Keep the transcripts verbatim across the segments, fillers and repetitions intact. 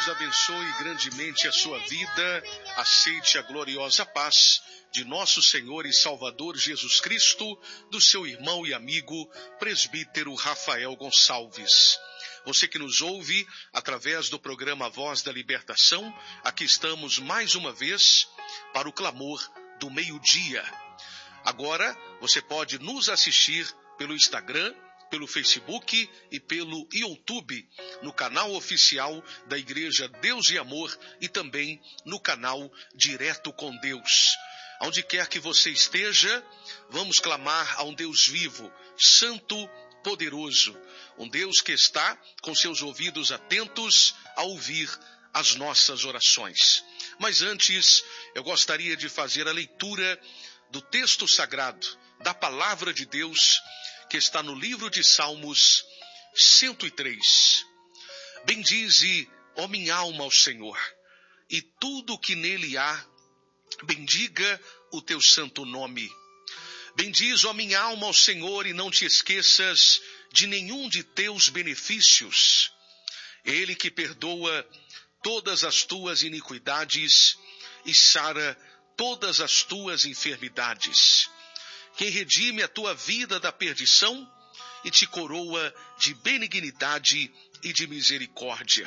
Deus abençoe grandemente a sua vida. Aceite a gloriosa paz de nosso Senhor e Salvador Jesus Cristo, do seu irmão e amigo, presbítero Rafael Gonçalves. Você que nos ouve através do programa Voz da Libertação, aqui estamos mais uma vez para o clamor do meio-dia. Agora você pode nos assistir pelo Instagram, pelo Facebook e pelo YouTube, no canal oficial da Igreja Deus e Amor e também no canal Direto com Deus. Onde quer que você esteja, vamos clamar a um Deus vivo, santo, poderoso, um Deus que está com seus ouvidos atentos a ouvir as nossas orações. Mas antes, eu gostaria de fazer a leitura do texto sagrado, da palavra de Deus, que está no livro de Salmos cento e três. Bendize, ó minha alma, ao Senhor, e tudo o que nele há, bendiga o teu santo nome. Bendize, ó minha alma, ao Senhor, e não te esqueças de nenhum de teus benefícios. Ele que perdoa todas as tuas iniquidades e sara todas as tuas enfermidades. Quem redime a tua vida da perdição e te coroa de benignidade e de misericórdia.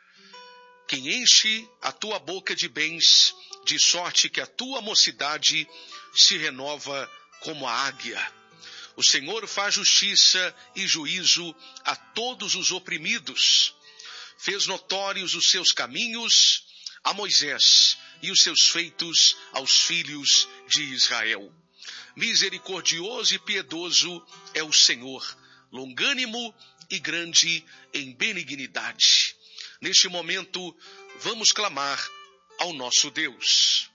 Quem enche a tua boca de bens, de sorte que a tua mocidade se renova como a águia. O Senhor faz justiça e juízo a todos os oprimidos. Fez notórios os seus caminhos a Moisés e os seus feitos aos filhos de Israel. Misericordioso e piedoso é o Senhor, longânimo e grande em benignidade. Neste momento, vamos clamar ao nosso Deus.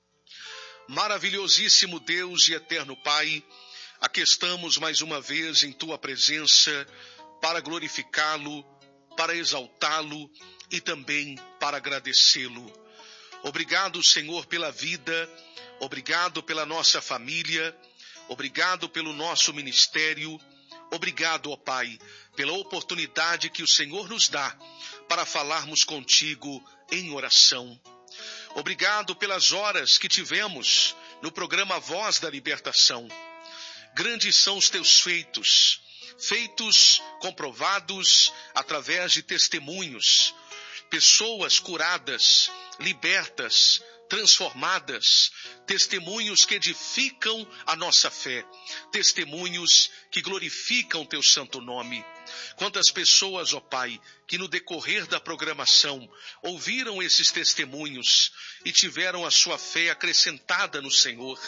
Maravilhosíssimo Deus e eterno Pai, aqui estamos mais uma vez em Tua presença para glorificá-lo, para exaltá-lo e também para agradecê-lo. Obrigado, Senhor, pela vida. Obrigado pela nossa família, obrigado pelo nosso ministério, obrigado, ó Pai, pela oportunidade que o Senhor nos dá para falarmos contigo em oração. Obrigado pelas horas que tivemos no programa Voz da Libertação. Grandes são os teus feitos, feitos comprovados através de testemunhos, pessoas curadas, libertas, transformadas, testemunhos que edificam a nossa fé, testemunhos que glorificam teu santo nome. Quantas pessoas, ó Pai, que no decorrer da programação ouviram esses testemunhos e tiveram a sua fé acrescentada no Senhor.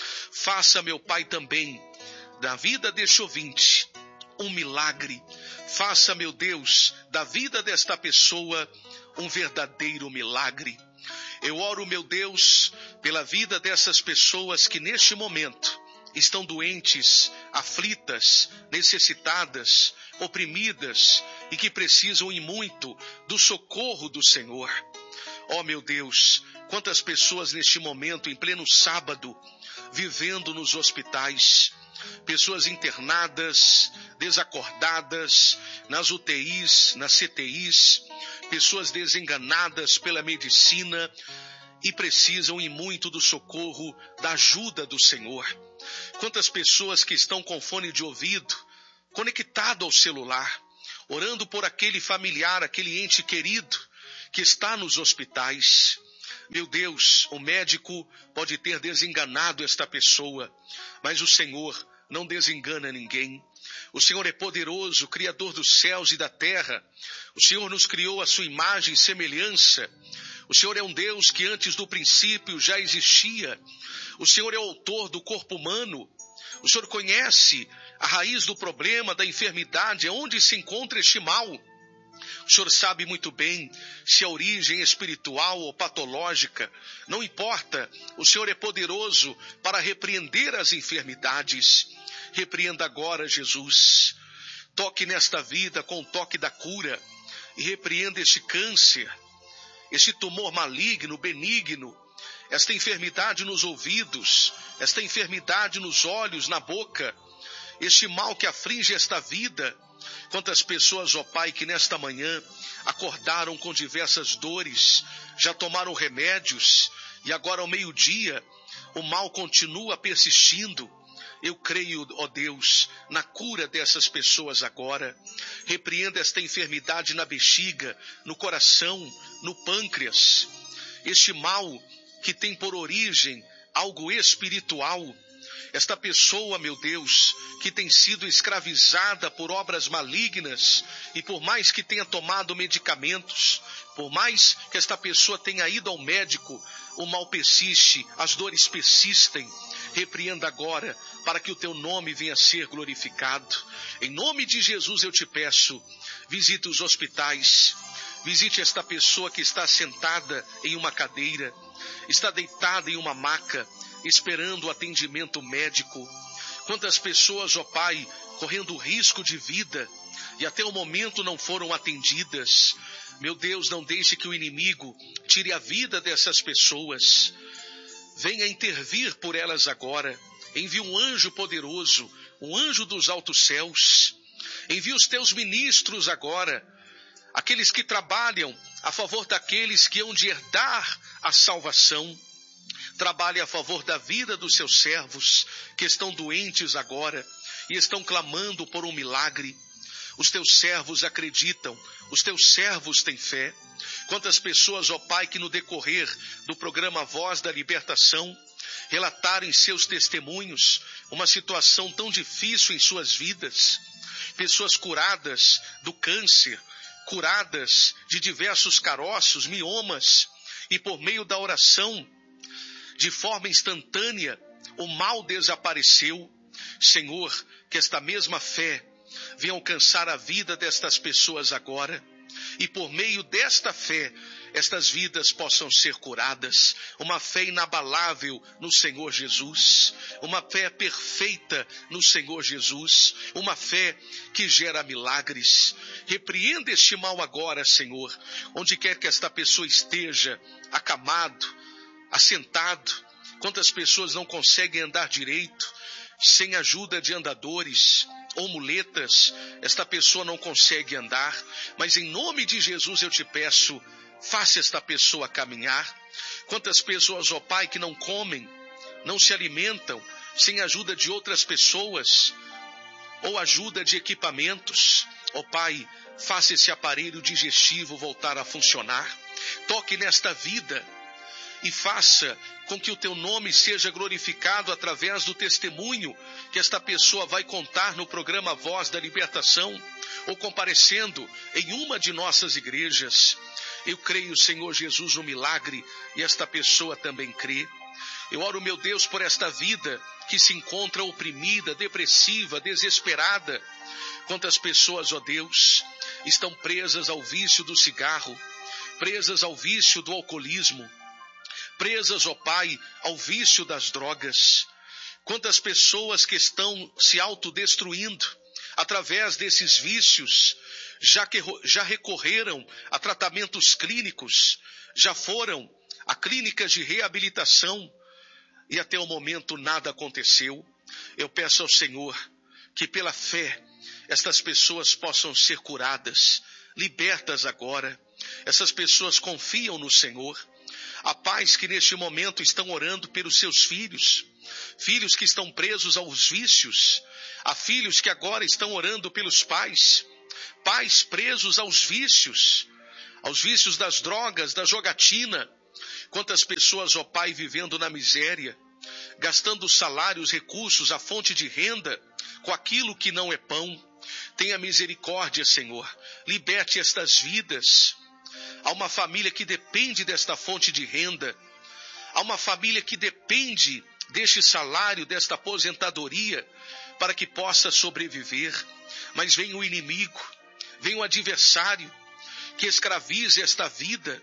Faça, meu Pai, também da vida deste ouvinte um milagre. Faça, meu Deus, da vida desta pessoa um verdadeiro milagre. Eu oro, meu Deus, pela vida dessas pessoas que neste momento estão doentes, aflitas, necessitadas, oprimidas e que precisam e muito do socorro do Senhor. Ó, meu Deus, quantas pessoas neste momento, em pleno sábado, vivendo nos hospitais, pessoas internadas, desacordadas, nas U T Is, nas C T Is, pessoas desenganadas pela medicina e precisam e muito do socorro, da ajuda do Senhor. Quantas pessoas que estão com fone de ouvido, conectado ao celular, orando por aquele familiar, aquele ente querido que está nos hospitais. Meu Deus, o médico pode ter desenganado esta pessoa, mas o Senhor não desengana ninguém. O Senhor é poderoso, Criador dos céus e da terra. O Senhor nos criou à sua imagem e semelhança. O Senhor é um Deus que antes do princípio já existia. O Senhor é o autor do corpo humano. O Senhor conhece a raiz do problema, da enfermidade, onde se encontra este mal. O Senhor sabe muito bem se a origem espiritual ou patológica, não importa. O Senhor é poderoso para repreender as enfermidades. Repreenda agora, Jesus. Toque nesta vida com o toque da cura e repreenda este câncer, este tumor maligno, benigno, esta enfermidade nos ouvidos, esta enfermidade nos olhos, na boca, este mal que aflige esta vida. Quantas pessoas, ó Pai, que nesta manhã acordaram com diversas dores, já tomaram remédios e agora ao meio-dia o mal continua persistindo. Eu creio, ó Deus, na cura dessas pessoas agora. Repreenda esta enfermidade na bexiga, no coração, no pâncreas. Este mal que tem por origem algo espiritual. Esta pessoa, meu Deus, que tem sido escravizada por obras malignas e por mais que tenha tomado medicamentos, por mais que esta pessoa tenha ido ao médico, o mal persiste, as dores persistem. Repreenda agora para que o teu nome venha a ser glorificado. Em nome de Jesus eu te peço, visite os hospitais, visite esta pessoa que está sentada em uma cadeira, está deitada em uma maca, esperando o atendimento médico. Quantas pessoas, ó Pai, correndo risco de vida e até o momento não foram atendidas. Meu Deus, não deixe que o inimigo tire a vida dessas pessoas. Venha intervir por elas agora. Envie um anjo poderoso, um anjo dos altos céus. Envie os teus ministros agora, aqueles que trabalham a favor daqueles que hão de herdar a salvação. Trabalhe a favor da vida dos seus servos que estão doentes agora e estão clamando por um milagre. Os teus servos acreditam, os teus servos têm fé. Quantas pessoas, ó Pai, que no decorrer do programa Voz da Libertação relataram em seus testemunhos uma situação tão difícil em suas vidas. Pessoas curadas do câncer, curadas de diversos caroços, miomas, e por meio da oração, de forma instantânea, o mal desapareceu. Senhor, que esta mesma fé venha alcançar a vida destas pessoas agora, e por meio desta fé, estas vidas possam ser curadas. Uma fé inabalável no Senhor Jesus, uma fé perfeita no Senhor Jesus, uma fé que gera milagres. Repreenda este mal agora, Senhor, onde quer que esta pessoa esteja, acamado, assentado. Quantas pessoas não conseguem andar direito, sem ajuda de andadores ou muletas, esta pessoa não consegue andar, mas em nome de Jesus eu te peço, faça esta pessoa caminhar. Quantas pessoas, ó Pai, que não comem, não se alimentam, sem ajuda de outras pessoas, ou ajuda de equipamentos, ó Pai, faça esse aparelho digestivo voltar a funcionar. Toque nesta vida e faça com que o teu nome seja glorificado através do testemunho que esta pessoa vai contar no programa Voz da Libertação, ou comparecendo em uma de nossas igrejas. Eu creio, Senhor Jesus, no milagre, e esta pessoa também crê. Eu oro, meu Deus, por esta vida que se encontra oprimida, depressiva, desesperada. Quantas pessoas, ó Deus, estão presas ao vício do cigarro, presas ao vício do alcoolismo, presas, ó Pai, ao vício das drogas. Quantas pessoas que estão se autodestruindo através desses vícios, já que já recorreram a tratamentos clínicos, já foram a clínicas de reabilitação e até o momento nada aconteceu. Eu peço ao Senhor que pela fé estas pessoas possam ser curadas, libertas agora. Essas pessoas confiam no Senhor. Há pais que neste momento estão orando pelos seus filhos, filhos que estão presos aos vícios. Há filhos que agora estão orando pelos pais, pais presos aos vícios, aos vícios das drogas, da jogatina. Quantas pessoas, ó Pai, vivendo na miséria, gastando salários, recursos, a fonte de renda, com aquilo que não é pão. Tenha misericórdia, Senhor, liberte estas vidas. Há uma família que depende desta fonte de renda. Há uma família que depende deste salário, desta aposentadoria, para que possa sobreviver. Mas vem o inimigo, vem o adversário, que escraviza esta vida.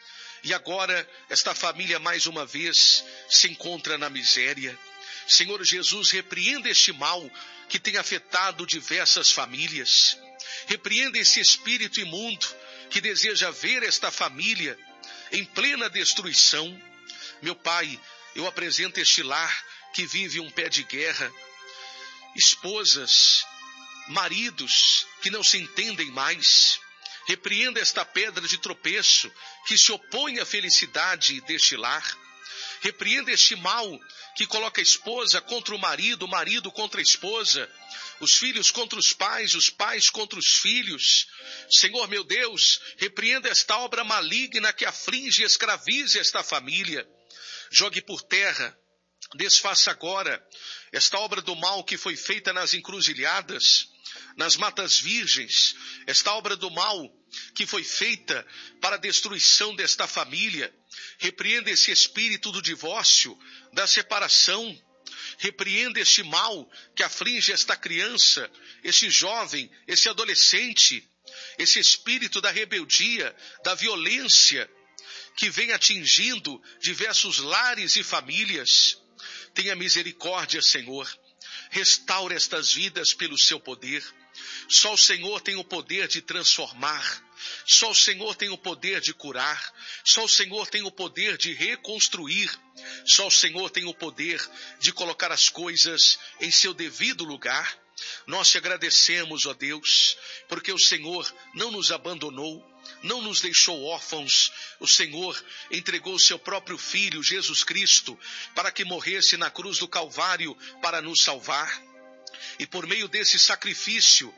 E agora esta família mais uma vez se encontra na miséria. Senhor Jesus, repreenda este mal que tem afetado diversas famílias. Repreenda esse espírito imundo que deseja ver esta família em plena destruição. Meu Pai, eu apresento este lar que vive um pé de guerra. Esposas, maridos que não se entendem mais. Repreenda esta pedra de tropeço que se opõe à felicidade deste lar. Repreenda este mal que coloca a esposa contra o marido, o marido contra a esposa, os filhos contra os pais, os pais contra os filhos. Senhor meu Deus, repreenda esta obra maligna que aflige e escraviza esta família. Jogue por terra, desfaça agora esta obra do mal que foi feita nas encruzilhadas, nas matas virgens, esta obra do mal que foi feita para a destruição desta família. Repreenda esse espírito do divórcio, da separação. Repreenda este mal que aflige esta criança, este jovem, esse adolescente, esse espírito da rebeldia, da violência, que vem atingindo diversos lares e famílias. Tenha misericórdia, Senhor. Restaure estas vidas pelo seu poder. Só o Senhor tem o poder de transformar. Só o Senhor tem o poder de curar. Só o Senhor tem o poder de reconstruir. Só o Senhor tem o poder de colocar as coisas em seu devido lugar. Nós te agradecemos, ó Deus, porque o Senhor não nos abandonou, não nos deixou órfãos. O Senhor entregou o seu próprio Filho, Jesus Cristo, para que morresse na cruz do Calvário para nos salvar. E por meio desse sacrifício,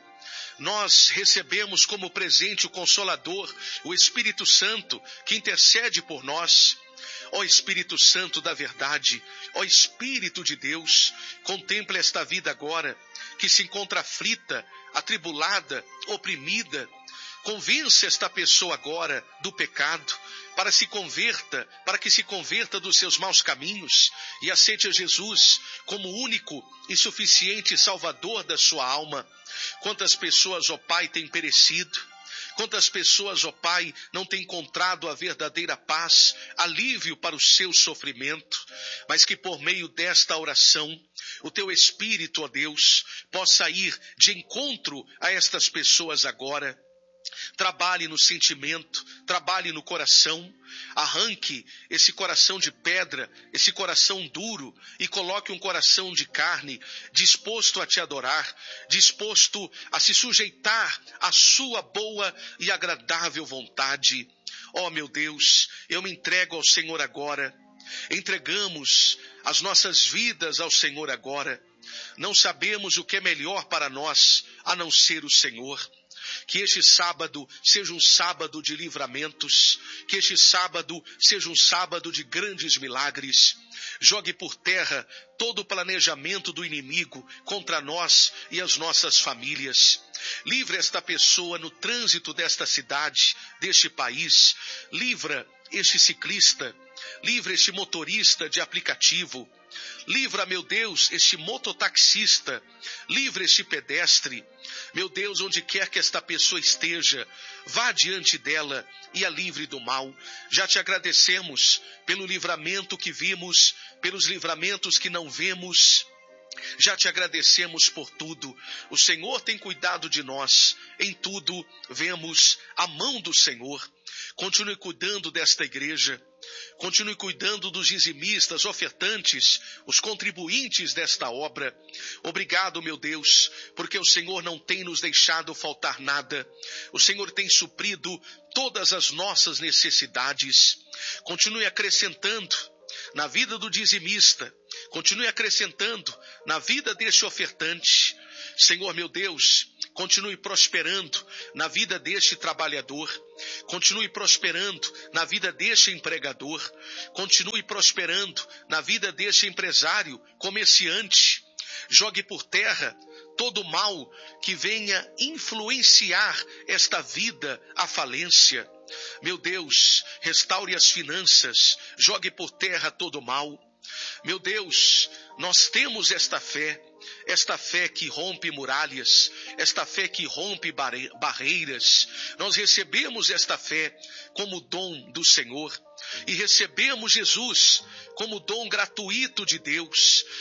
nós recebemos como presente o Consolador, o Espírito Santo, que intercede por nós. Ó Espírito Santo da verdade, ó Espírito de Deus, contempla esta vida agora, que se encontra aflita, atribulada, oprimida. Convença esta pessoa agora do pecado, para se converta, para que se converta dos seus maus caminhos e aceite a Jesus como único e suficiente Salvador da sua alma. Quantas pessoas, ó Pai, têm perecido? Quantas pessoas, ó Pai, não têm encontrado a verdadeira paz, alívio para o seu sofrimento, mas que por meio desta oração, o teu Espírito, ó Deus, possa ir de encontro a estas pessoas agora. Trabalhe no sentimento, trabalhe no coração, arranque esse coração de pedra, esse coração duro e coloque um coração de carne, disposto a te adorar, disposto a se sujeitar à sua boa e agradável vontade. Ó meu Deus, eu me entrego ao Senhor agora, entregamos as nossas vidas ao Senhor agora. Não sabemos o que é melhor para nós a não ser o Senhor. Que este sábado seja um sábado de livramentos, que este sábado seja um sábado de grandes milagres. Jogue por terra todo o planejamento do inimigo contra nós e as nossas famílias. Livre esta pessoa no trânsito desta cidade, deste país. Livra este ciclista, livra este motorista de aplicativo. Livra, meu Deus, este mototaxista, livra este pedestre. Meu Deus, onde quer que esta pessoa esteja, vá diante dela e a livre do mal. Já te agradecemos pelo livramento que vimos, pelos livramentos que não vemos. Já te agradecemos por tudo. O Senhor tem cuidado de nós. Em tudo vemos a mão do Senhor. Continue cuidando desta igreja. Continue cuidando dos dizimistas, ofertantes, os contribuintes desta obra. Obrigado, meu Deus, porque o Senhor não tem nos deixado faltar nada. O Senhor tem suprido todas as nossas necessidades. Continue acrescentando na vida do dizimista. Continue acrescentando na vida deste ofertante. Senhor, meu Deus, continue prosperando na vida deste trabalhador. Continue prosperando na vida deste empregador. Continue prosperando na vida deste empresário, comerciante. Jogue por terra todo mal que venha influenciar esta vida à falência. Meu Deus, restaure as finanças. Jogue por terra todo mal. Meu Deus, nós temos esta fé, esta fé que rompe muralhas, esta fé que rompe barreiras. Nós recebemos esta fé como dom do Senhor e recebemos Jesus como dom gratuito de Deus.